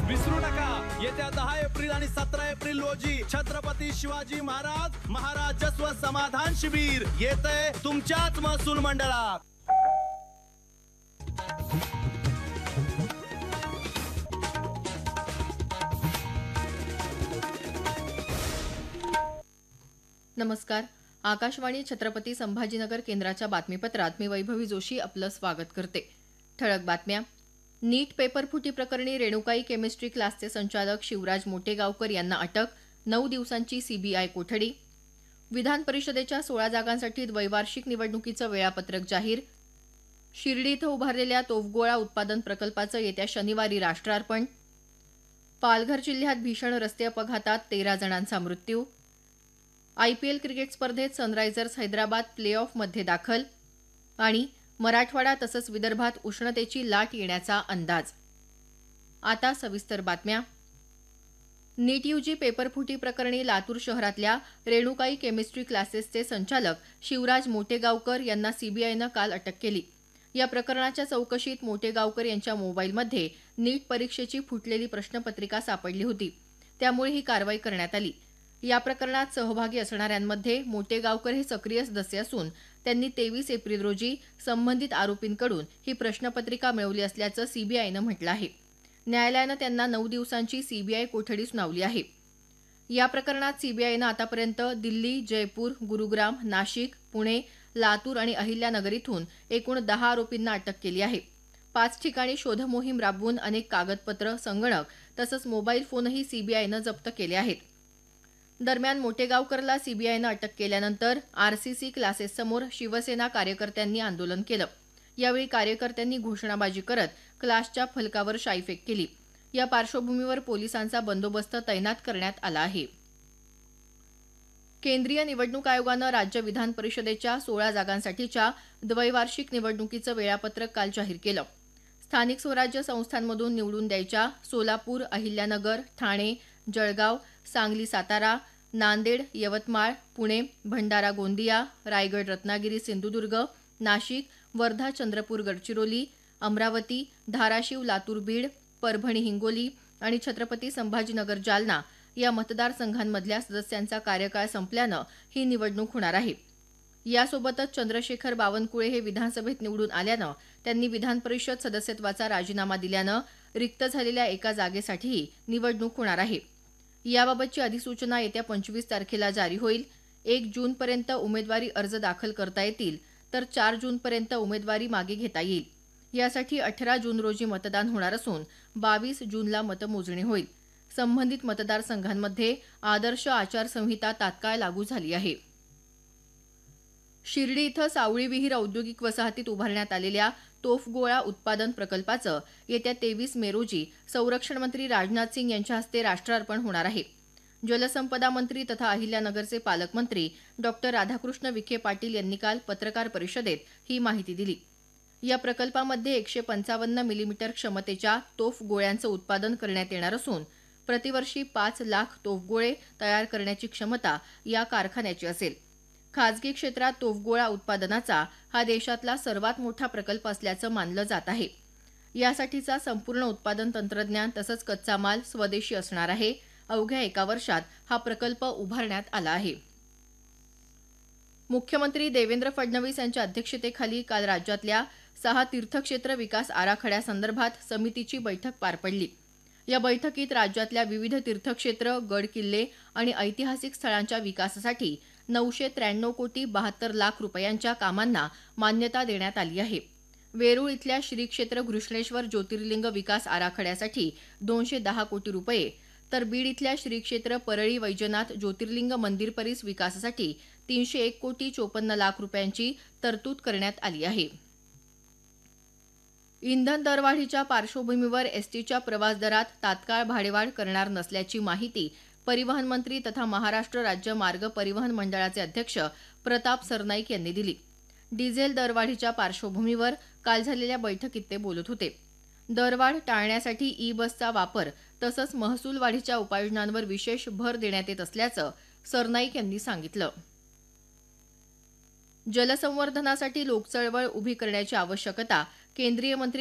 विसरू नका, येत्या 10 एप्रिल आणि 17 एप्रिल रोजी छत्रपती शिवाजी महाराजस्व समाधान शिबिर येतंय तुमच्याच महसूल मंडळात. नमस्कार. आकाशवाणी छत्रपती संभाजीनगर केंद्राच्या बातमीपत्रात मी वैभवी जोशी आपलं स्वागत करते. ठळक बातम्या. नीट पेपरफुटी प्रकरणी रेणुकाई केमिस्ट्री क्लासचे संचालक शिवराज मोटेगावकर यांना अटक, 9 दिवसांची सीबीआय कोठडी. विधान परिषदेच्या 16 जागांसाठी द्वैवार्षिक निवडणुकीचं वेळापत्रक जाहीर. शिर्डी इथं उभारलेल्या तोफगोळा उत्पादन प्रकल्पाचं येत्या शनिवारी राष्ट्रार्पण. पालघर जिल्ह्यात भीषण रस्ते अपघातात 13 जणांचा मृत्यू. आयपीएल क्रिकेट स्पर्धेत सनरायझर्स हैदराबाद प्ले ऑफमध्ये दाखल. आणि मराठवाडा तसंच विदर्भात उष्णतेची लाट येण्याचा अंदाज. आता सविस्तर बातम्या. नीट यूजी पेपरफुटी प्रकरणी लातूर शहरातल्या रेणुकाई केमिस्ट्री क्लासेसचे संचालक शिवराज मोटेगावकर यांना सीबीआयनं काल अटक केली. या प्रकरणाच्या चौकशीत मोटेगावकर यांच्या मोबाईलमध्ये नीट परीक्षेची फुटलेली प्रश्नपत्रिका सापडली होती. त्यामुळे ही कारवाई करण्यात आली. या प्रकरणात सहभागी असणाऱ्यांमध्ये मोटेगावकर हे सक्रिय सदस्य असून त्यांनी 23 एप्रिल रोजी संबंधित आरोपींकडून ही प्रश्नपत्रिका मिळवली असल्याचं सीबीआयनं म्हटलं आहे. न्यायालयानं त्यांना 9 दिवसांची सीबीआय कोठडी सुनावली आहे. या प्रकरणात सीबीआयनं आतापर्यंत दिल्ली, जयपूर, गुरुग्राम, नाशिक, पुणे, लातूर आणि अहिल्यानगर इथून एकूण 10 आरोपींना अटक केली आहे. 5 ठिकाणी शोधमोहीम राबवून अनेक कागदपत्र, संगणक तसंच मोबाईल फोनही सीबीआयनं जप्त केले आहेत. दरम्यान मोटेगावकरला सीबीआयनं अटक केल्यानंतर आरसीसी क्लासेससमोर शिवसेना कार्यकर्त्यांनी आंदोलन केलं. यावेळी कार्यकर्त्यांनी घोषणाबाजी करत क्लासच्या फलकावर शाईफेक केली. या पार्श्वभूमीवर पोलिसांचा बंदोबस्त तैनात करण्यात आला आहे. केंद्रीय निवडणूक आयोगानं राज्य विधान परिषदेच्या 16 जागांसाठीच्या द्वैवार्षिक निवडणुकीचं वेळापत्रक काल जाहीर केलं. स्थानिक स्वराज्य संस्थांमधून निवडून द्यायच्या सोलापूर, अहिल्यानगर, ठाणे, जळगाव, सांगली, सातारा, नांदेड, यवतमाळ, पुणे, भंडारा, गोंदिया, रायगड, रत्नागिरी, सिंधुदुर्ग, नाशिक, वर्धा, चंद्रपूर, गडचिरोली, अमरावती, धाराशिव, लातूर, बीड, परभणी, हिंगोली आणि छत्रपती संभाजीनगर, जालना या मतदारसंघांमधल्या सदस्यांचा कार्यकाळ संपल्यानं ही निवडणूक होणार आहे. यासोबतच चंद्रशेखर बावनकुळे हे विधानसभेत निवडून आल्यानं त्यांनी विधान परिषद सदस्यत्वाचा राजीनामा दिल्यानं रिक्त झालेल्या एका जागेसाठीही निवडणूक होणार आहे. याबाबतची अधिसूचना येत्या 25 तारखेला जारी होईल. 1 जूनपर्यंत उमेदवारी अर्ज दाखल करता येतील तर 4 जूनपर्यंत उमेदवारी मागे घेता येईल. यासाठी 18 जून रोजी मतदान होणार असून 22 जूनला मतमोजणी होईल. संबंधित मतदारसंघांमध्ये आदर्श आचारसंहिता तात्काळ लागू झाली आहे. शिर्डी इथं सावळी विहीर औद्योगिक वसाहतीत उभारण्यात आलेल्या तोफगोळा उत्पादन प्रकल्पाचं येत्या 23 मे रोजी संरक्षण मंत्री राजनाथ सिंग यांच्या हस्ते राष्ट्रार्पण होणार आहे. जलसंपदा मंत्री तथा अहिल्यानगरचे पालकमंत्री डॉ. राधाकृष्ण विखे पाटील यांनी काल पत्रकार परिषदेत ही माहिती दिली. या प्रकल्पामध्ये 155 मिलीमीटर क्षमतेच्या तोफगोळ्यांचं उत्पादन करण्यात येणार असून प्रतिवर्षी 5 लाख तोफगोळे तयार करण्याची क्षमता या कारखान्याची असेल. खासगी क्षेत्रात तोफगोळा उत्पादनाचा हा देशातला सर्वात मोठा प्रकल्प असल्याचं मानलं जात आहे. यासाठीचा संपूर्ण उत्पादन तंत्रज्ञान तसंच कच्चा माल स्वदेशी असणार आहे. अवघ्या 1 वर्षात हा प्रकल्प उभारण्यात आला आहे. मुख्यमंत्री देवेंद्र फडणवीस यांच्या अध्यक्षतेखाली काल राज्यातल्या 6 तीर्थक्षेत्र विकास आराखड्यासंदर्भात समितीची बैठक पार पडली. या बैठकीत राज्यातल्या विविध तीर्थक्षेत्र, गड किल्ले आणि ऐतिहासिक स्थळांच्या विकासासाठी 993 कोटी 72 लाख रुपयांच्या कामांना मान्यता देण्यात आली आहे. वेरूळ इथल्या श्री क्षेत्र घृष्णेश्वर ज्योतिर्लिंग विकास आराखड्यासाठी 210 कोटी रुपये तर बीड इथल्या श्री क्षेत्र परळी वैजनाथ ज्योतिर्लिंग मंदिर परिस विकासासाठी 301 कोटी 54 लाख रुपयांची तरतूद करण्यात आली आहे. इंधन दरवाढीच्या पार्श्वभूमीवर एसटीच्या प्रवास दरात तात्काळ भाडेवाढ करणार नसल्याची माहिती परिवहन मंत्री तथा महाराष्ट्र राज्य मार्ग परिवहन मंडळाचे अध्यक्ष प्रताप सरनाईक यांनी दिली. डिझेल दरवाढीच्या पार्श्वभूमीवर काल झालेल्या बैठकीत ते बोलत होते. दरवाढ टाळण्यासाठी ई बसचा वापर तसंच महसूल वाढीच्या उपाययोजनांवर विशेष भर देण्यात येत असल्याचं सरनाईक यांनी सांगितलं. जलसंवर्धनासाठी लोकचळवळ उभी करण्याची आवश्यकता केंद्रीय मंत्री